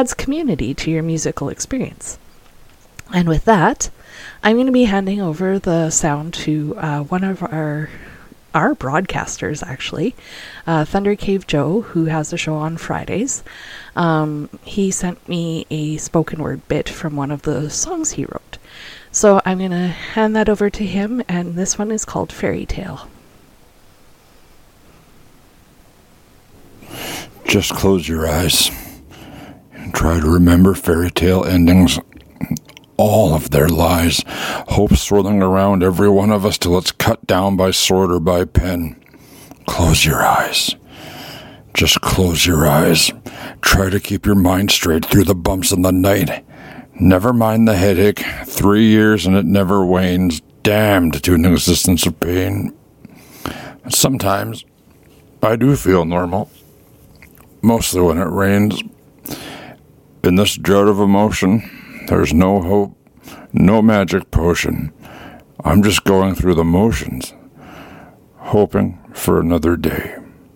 adds community to your musical experience. And with that, I'm going to be handing over the sound to one of our broadcasters, actually, Thunder Cave Joe, who has a show on Fridays. He sent me a spoken word bit from one of the songs he wrote. So I'm going to hand that over to him, and this one is called Fairy Tale. Just close your eyes and try to remember fairy tale endings, all of their lies, hope swirling around every one of us till it's cut down by sword or by pen. Close your eyes. Just close your eyes. Try to keep your mind straight through the bumps in the night. Never mind the headache. 3 years and it never wanes. Damned to an existence of pain. Sometimes I do feel normal. Mostly when it rains. In this drought of emotion, there's no hope, no magic potion. I'm just going through the motions, hoping for another day.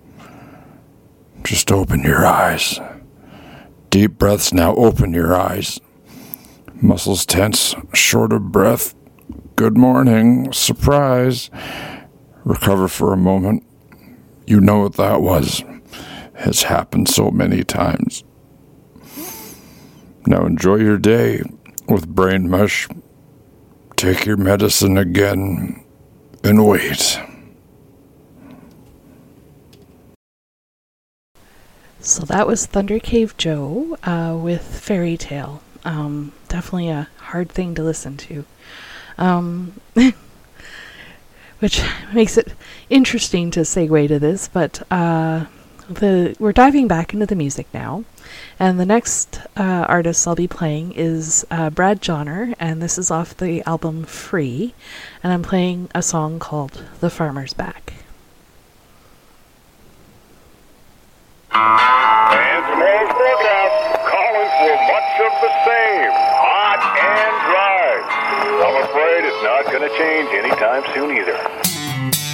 Just open your eyes. Deep breaths now, open your eyes. Muscles tense, short of breath. Good morning, surprise. Recover for a moment. You know what that was. Has happened so many times. Now enjoy your day with brain mush. Take your medicine again and wait. So that was Thunder Cave Joe with Fairy Tale. Definitely a hard thing to listen to. Which makes it interesting to segue to this, but we're diving back into the music now, and the next artist I'll be playing is Brad Johnner, and this is off the album Free, and I'm playing a song called The Farmer's Back. And tomorrow's forecast calling for much of the same, hot and dry. I'm afraid it's not going to change anytime soon either.